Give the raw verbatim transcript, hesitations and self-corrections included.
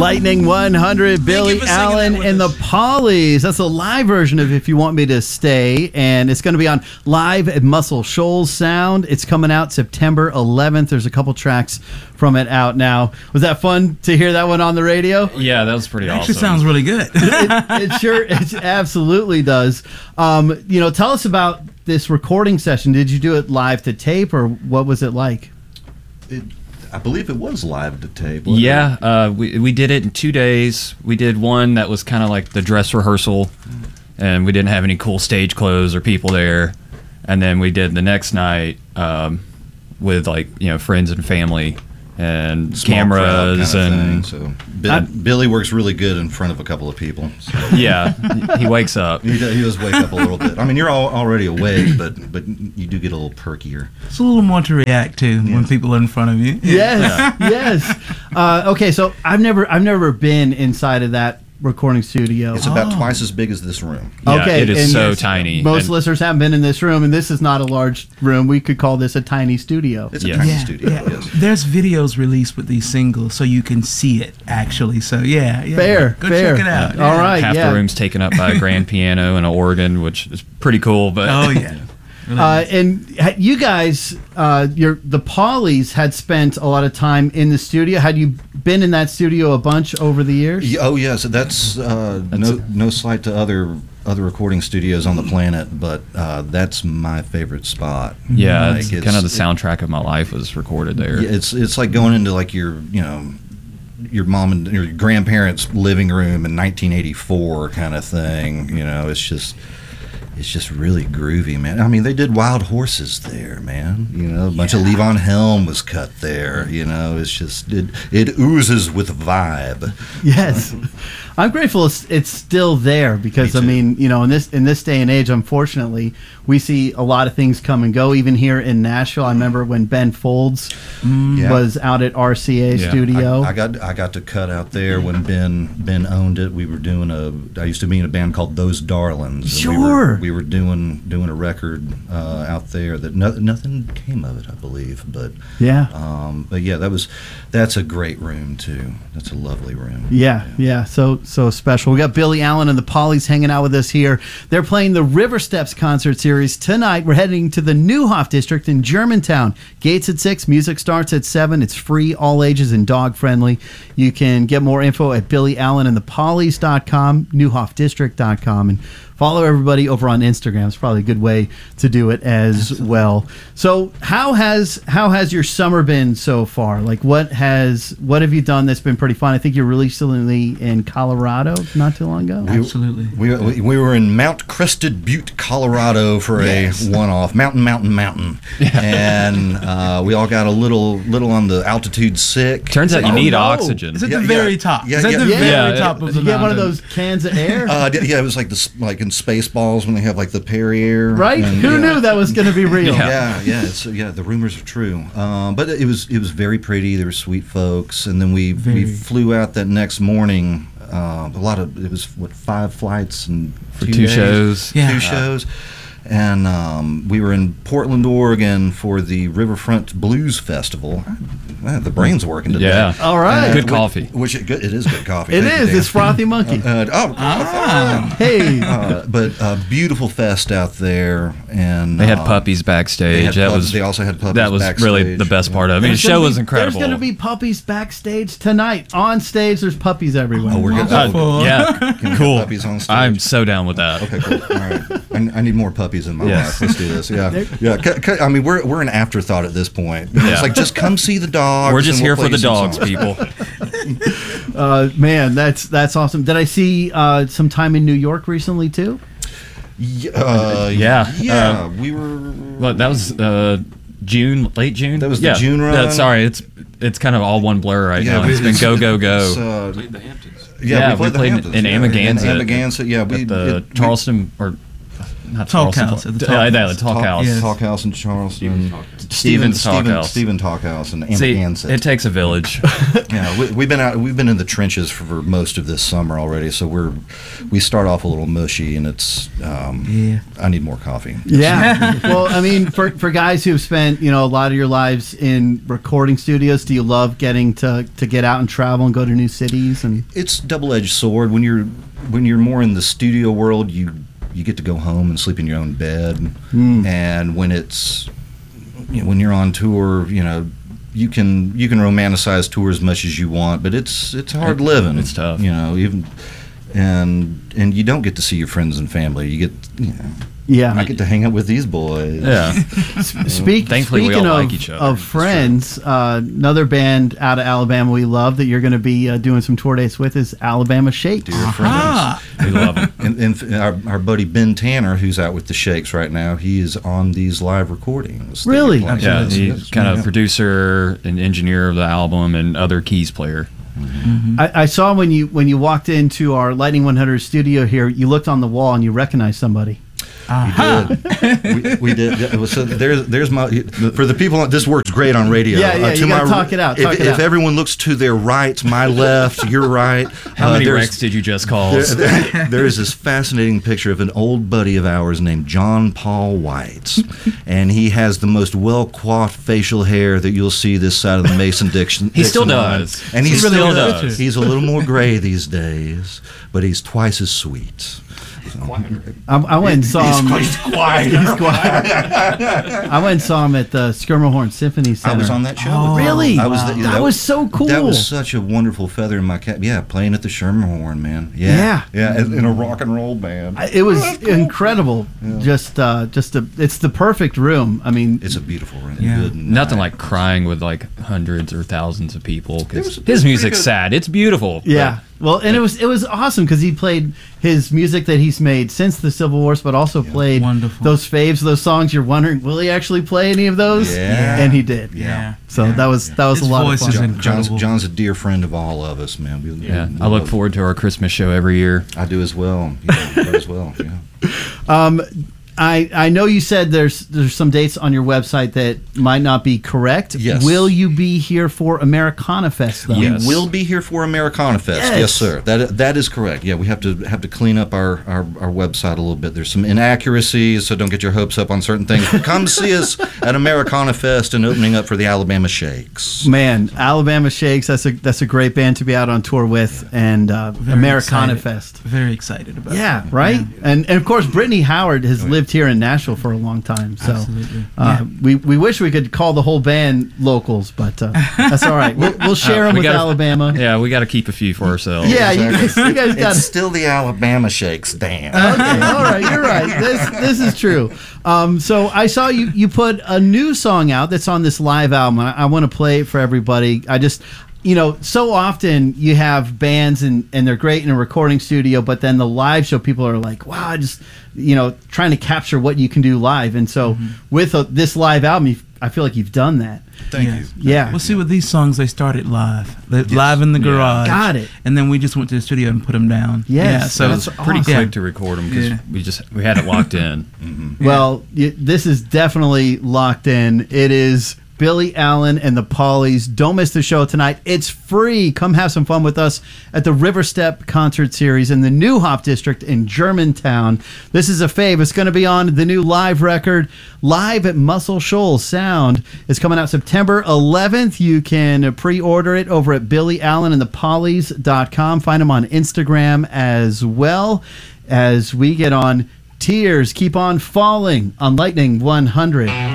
Lightning one hundred, Billy Allen and the Pollies. That's a live version of If You Want Me to Stay, and it's going to be on live at Muscle Shoals Sound. It's coming out September eleventh. There's a couple tracks from it out now. Was that fun to hear that one on the radio? Yeah, that was pretty It awesome. actually sounds really good. it, it sure, it absolutely does. Um, you know, tell us about this recording session. Did you do it live to tape, or what was it like? It, I believe it was live to tape. wasn't Yeah, it? uh, we we did it in two days. We did one that was kind of like the dress rehearsal, and we didn't have any cool stage clothes or people there. And then we did the next night um, with like you know friends and family and Small crowd cameras kind of and thing, so Bill, Billy works really good in front of a couple of people. So. yeah, he wakes up. He does, he does wake up a little bit. I mean, you're all, already awake, but but you do get a little perkier. It's a little more to react to when people are in front of you. Yes, yes. Uh, okay, so I've never, I've never been inside of that recording studio. It's about twice as big as this room. Yeah, Okay, it is and so yes, tiny. Most And- listeners haven't been in this room, and this is not a large room. We could call this a tiny studio. It's a Yeah. tiny Yeah, studio. yeah. Yes. There's videos released with these singles, so you can see it actually. So yeah, yeah. Fair, Go fair. check it out. All yeah. right, Half yeah. the room's taken up by a grand piano and an organ, which is pretty cool. But Oh yeah. Uh, and ha- you guys, uh, your the Pollies had spent a lot of time in the studio. Had you been in that studio a bunch over the years? Yeah, oh yes, that's, uh, no no slight to other other recording studios on the planet, but uh, that's my favorite spot. yeah, Like, it's it's- kind of the soundtrack of my life was recorded there. Yeah, it's it's like going into like your you know your mom and your grandparents' living room in nineteen eighty-four kind of thing. You know, it's just it's just really groovy, man. I mean, they did Wild Horses there, man. You know, a bunch of Levon Helm was cut there. You know, it's just it it oozes with vibe. Yes. I'm grateful it's, it's still there because Me I too. mean, you know, in this in this day and age, unfortunately, we see a lot of things come and go. Even here in Nashville, I remember when Ben Folds Yeah. was out at R C A Yeah. Studio. I, I got I got to cut out there when Ben Ben owned it. We were doing a. I used to be in a band called Those Darlings. and We Sure. were, we were doing doing a record uh, out there that no, nothing came of it, I believe. But yeah. um, but yeah, that was that's a great room too. That's a lovely room. Yeah, yeah, so so special. We got Billy Allen and the Pollies hanging out with us here. They're playing the River Steps concert series tonight. We're heading to the Neuhoff District in Germantown. Gates at six, music starts at seven. It's free, all ages, and dog friendly. You can get more info at billy allen and the pollies dot com, neuhoff district dot com, and follow everybody over on Instagram. It's probably a good way to do it as Absolutely. well. So, how has how has your summer been so far? Like, what has what have you done that's been pretty fun? I think you're recently in Colorado not too long ago. Absolutely. We, we, we were in Mount Crested Butte, Colorado for Yes. a one-off mountain, mountain, mountain, and uh, we all got a little little on the altitude sick. Turns out you Oh, need no. oxygen. Is it Yeah, the yeah. very top? Yeah, Is that yeah. the Yeah. very Yeah, top Did of you the get one of mountain? those cans of air? Uh, d- yeah, it was like the s- like in Spaceballs when they have like the Perrier. right? and, Who yeah. knew that was going to be real? Yeah. Yeah, yeah, it's, yeah. The rumors are true, um, but it was it was very pretty. There were sweet folks, and then we Very. we flew out that next morning. Uh, a lot of it was what five flights and For two two days? shows. Yeah. two shows, and um, we were in Portland, Oregon for the Riverfront Blues Festival. Man, the brain's working today. Yeah. All right. Good which- coffee. Which, it, good, it is good coffee. It Thank you, is. Dan. It's Frothy Monkey. Uh, oh, Ah. Hey. uh, but a beautiful fest out there, and They had uh, puppies They, backstage. had that pup- was they also had puppies. that was really backstage. the best part of it. I mean, the There's gonna show be- was incredible. There's going to be puppies backstage tonight. On stage, there's puppies everywhere. Oh, we're good. Uh, Oh, yeah, Can we have cool. puppies on stage? I'm so down with that. Okay, cool. All right. I, I need more puppies in my Yes. life. Let's do this. Yeah, yeah. C- c- I mean, we're we're an afterthought at this point. Yeah. It's like just come see the dogs. We're just and here we'll for play the you some dogs, songs. people. Uh, man, that's that's awesome. Did I see uh, some time in New York recently too? Y- Uh, Yeah. yeah. Uh, we were. Well, that was uh, June, late June. That was the yeah. June run? Uh, sorry, it's it's kind of all one blur right now. we- It's been go go go. it's, uh, Played the Hamptons. yeah, Yeah, we played, we played the Hamptons, in yeah. Amagansett. In Amagansett, yeah. We at the it- we- Charleston or not Talk Charleston. House, at the Uh, Talk yeah, House. the Talk Talk, House. Yes. Talk House in Charleston. Stevens Talk Steven, House. Stephen Talk House and See, Ansett. it takes a village. Yeah, we, we've been out. We've been in the trenches for, for most of this summer already. So we're we start off a little mushy, and it's. Um, Yeah. I need more coffee. Yeah. Well, I mean, for for guys who've spent, you know, a lot of your lives in recording studios, do you love getting to, to get out and travel and go to new cities? And It's a double-edged sword. When you're when you're more in the studio world, you you get to go home and sleep in your own bed. Mm. And when it's you know, when you're on tour, you know. You can you can romanticize tour as much as you want, but it's it's hard It- living. it's tough. you know. Even and and you don't get to see your friends and family. You get you know. yeah. I get to hang out with these boys. Yeah. Speak, Thankfully, we speaking all of, like each other. of That's friends, uh, another band out of Alabama we love that you're going to be uh, doing some tour dates with is Alabama Shakes. Dear Ah. We love them. friends. And, and our, our buddy Ben Tanner, who's out with the Shakes right now, he is on these live recordings. that Really? you're playing. Yeah, Yes, he's yes, kind of yeah. producer and engineer of the album and other keys player. I, I saw when you when you walked into our Lightning one hundred studio here, you looked on the wall and you recognized somebody. Aha. we, we did. Yeah, it was- So there's there's my for the people. This works great on radio. Yeah, yeah, you gotta talk it out, If, talk it if out. everyone looks to their right, my left, your right. How uh, many there's- Rex did you just call? There, there- there is this fascinating picture of an old buddy of ours named John Paul White, and he has the most well-coiffed facial hair that you'll see this side of the Mason-Dixon. He still Dixon line. does. and He he really still does. does. He's a little more gray these days, but he's twice as sweet. I, I went and saw him. He's quiet. I went and saw him at the Skirmerhorn Symphony Center. I was on that show. Oh, with him. Really? I was. Wow. The, That was so cool. That was such a wonderful feather in my cap. Yeah, playing at the Schermerhorn, man. Yeah. Yeah, yeah, in, in a rock and roll band. I- It was incredible. Just, uh, just a, it's the perfect room. I mean, It's a beautiful room. Yeah. Good Nothing night. like crying with like hundreds or thousands of people. 'cause It was- it was his music's pretty good. sad. It's beautiful. yeah. Well, and it was it was awesome because he played his music that he's made since the Civil Wars, but also played Wonderful. those faves, those songs. You're wondering, will he actually play any of those? Yeah. And he did. Yeah. So Yeah. that was that was His a lot voice of is fun. in- John, John's, incredible. John's a dear friend of all of us, man. We, Yeah, we I look love- forward to our Christmas show every year. I do as well. Yeah, I do as well. Yeah. Um, I I know you said there's there's some dates on your website that might not be correct. Yes. Will you be here for Americana Fest though? Yes. We will be here for Americana Fest. Yes. Yes. sir. That that is correct. Yeah, we have to have to clean up our, our, our website a little bit. There's some inaccuracies, so don't get your hopes up on certain things. But come see us at Americana Fest and opening up for the Alabama Shakes. Man, Alabama Shakes. That's a that's a great band to be out on tour with, and uh, Very Americana excited. Fest. Very excited about Yeah, that. right. Yeah. And and of course, Brittany Howard has lived here in Nashville for a long time. So Absolutely. uh, Yeah. we we wish we could call the whole band locals, but uh, that's all right. We'll, we'll share Uh, them we with gotta- Alabama. Yeah, we got to keep a few for ourselves. Yeah, you guys, you guys got It's still the Alabama Shakes, Dan. Okay, all right, you're right. This this is true. Um, so I saw you you put a new song out that's on this live album. I, I want to play it for everybody. I just, you know, so often you have bands and and they're great in a recording studio, but then the live show people are like, wow, I just, you know, trying to capture what you can do live. And so with uh this live album, you've, I feel like you've done that. Thank Yeah. you. Yeah. Well, see, with these songs, they started live, They- live in the Yeah. garage. Got it. And then we just went to the studio and put them down. Yes, yeah, so that's It's pretty awesome. quick to record them because Yeah. we just we had it locked in. Well, y- this is definitely locked in. It is Billy Allen and the Pollies. Don't miss the show tonight. It's free. Come have some fun with us at the River Step Concert Series in the New Hop District in Germantown. This is a fave. It's going to be on the new live record, Live at Muscle Shoals Sound. It's coming out September eleventh. You can pre-order it over at billy allen and the pollies dot com. Find them on Instagram as well. As we get on Tears Keep on Falling on Lightning one hundred.